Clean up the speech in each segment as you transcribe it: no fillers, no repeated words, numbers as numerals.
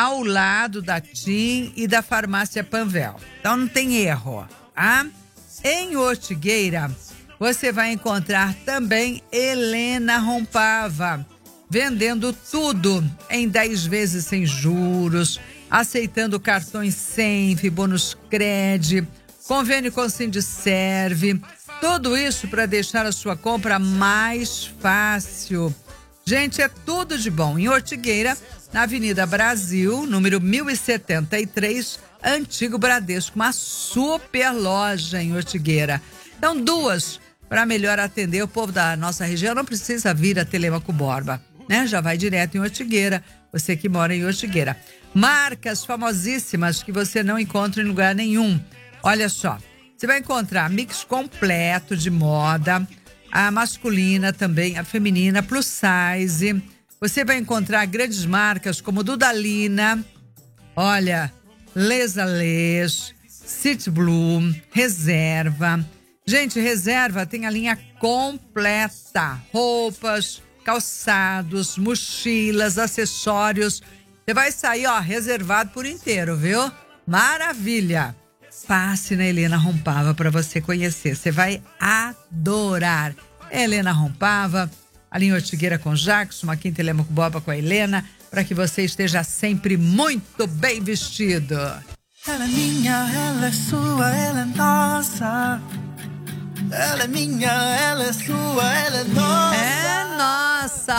ao lado da TIM e da farmácia Panvel. Então não tem erro, tá? Em Ortigueira, você vai encontrar também Helena Rompava, vendendo tudo em 10 vezes sem juros, aceitando cartões Senf, bônus Cred, convênio com Sindiserve, tudo isso para deixar a sua compra mais fácil. Gente, é tudo de bom. Em Ortigueira, na Avenida Brasil, número 1073, Antigo Bradesco, uma super loja em Ortigueira. Então, duas para melhor atender o povo da nossa região. Não precisa vir a Telêmaco Borba, né? Já vai direto em Ortigueira, você que mora em Ortigueira. Marcas famosíssimas que você não encontra em lugar nenhum. Olha só, você vai encontrar mix completo de moda, a masculina também, a feminina, plus size. Você vai encontrar grandes marcas como Dudalina, olha, Lesalês, City Blue, Reserva. Gente, Reserva tem a linha completa, roupas, calçados, mochilas, acessórios. Você vai sair, ó, reservado por inteiro, viu? Maravilha! Passe na Helena Rompava para você conhecer. Você vai adorar. Helena Rompava, ali em Ortigueira com Jackson, aqui em Telêmaco Borba com a Helena, para que você esteja sempre muito bem vestido. Ela é minha, ela é sua, ela é nossa. Ela é minha, ela é sua, ela é nossa. É nossa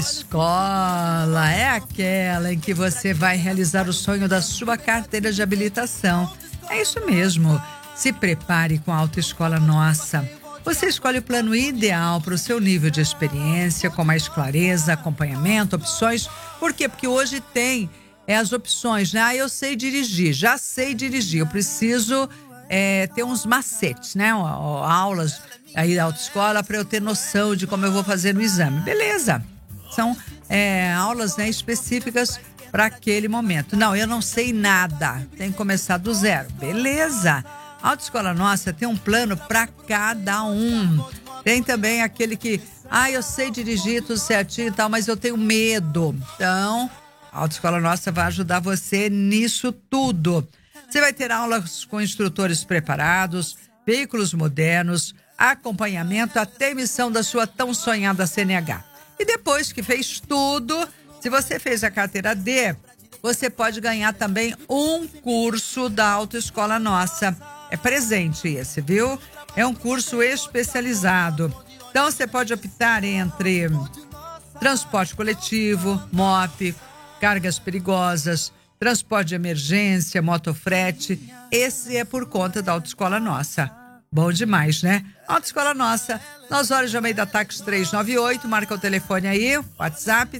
autoescola. É aquela em que você vai realizar o sonho da sua carteira de habilitação. É isso mesmo. Se prepare com a Autoescola Nossa. Você escolhe o plano ideal para o seu nível de experiência, com mais clareza, acompanhamento, opções. Por quê? Porque hoje tem as opções, né? Eu sei dirigir, já sei dirigir. Eu preciso ter uns macetes, né? Aulas aí da autoescola para eu ter noção de como eu vou fazer no exame. Beleza. São aulas, né, específicas para aquele momento. Não, eu não sei nada. Tem que começar do zero. Beleza. A Autoescola Nossa tem um plano para cada um. Tem também aquele que, eu sei dirigir tudo certinho e tal, mas eu tenho medo. Então, a Autoescola Nossa vai ajudar você nisso tudo. Você vai ter aulas com instrutores preparados, veículos modernos, acompanhamento até a emissão da sua tão sonhada CNH. E depois que fez tudo, se você fez a carteira D, você pode ganhar também um curso da Autoescola Nossa. É presente esse, viu? É um curso especializado. Então, você pode optar entre transporte coletivo, MOP, cargas perigosas, transporte de emergência, motofrete. Esse é por conta da Autoescola Nossa. Bom demais, né? Autoescola Nossa, nas horas de Almeida Táxi 398, marca o telefone aí, WhatsApp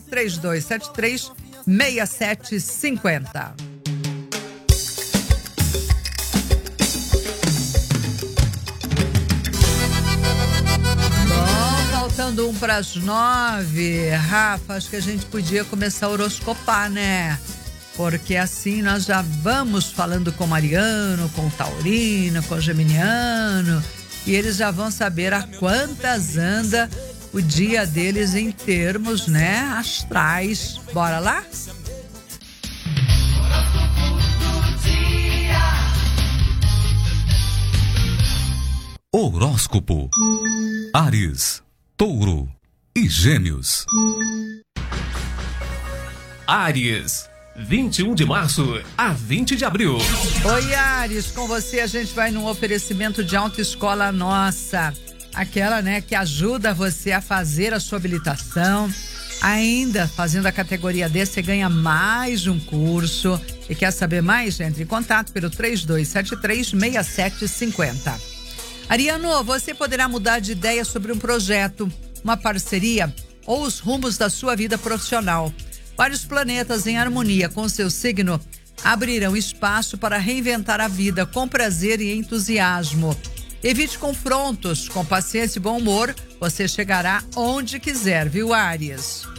3273-6750. Faltando 8:50, Rafa, acho que a gente podia começar a horoscopar, né? Porque assim nós já vamos falando com o Mariano, com o Taurino, com o Geminiano, e eles já vão saber a quantas anda o dia deles em termos, né, astrais. Bora lá? Horóscopo. Áries, Touro e Gêmeos. Áries, 21 de março a 20 de abril. Oi, Áries, com você a gente vai num oferecimento de Autoescola Nossa. Aquela, né, que ajuda você a fazer a sua habilitação. Ainda fazendo a categoria D, você ganha mais um curso. E quer saber mais? Entre em contato pelo 3273-6750. Ariano, você poderá mudar de ideia sobre um projeto, uma parceria ou os rumos da sua vida profissional. Vários planetas em harmonia com seu signo abrirão espaço para reinventar a vida com prazer e entusiasmo. Evite confrontos, com paciência e bom humor, você chegará onde quiser, viu, Áries?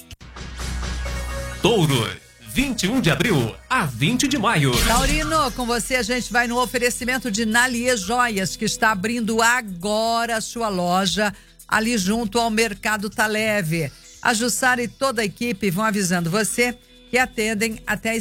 Touro, 21 de abril a 20 de maio. Taurino, com você a gente vai no oferecimento de Nalier Joias, que está abrindo agora a sua loja ali junto ao Mercado Tá Leve. A Jussara e toda a equipe vão avisando você que atendem até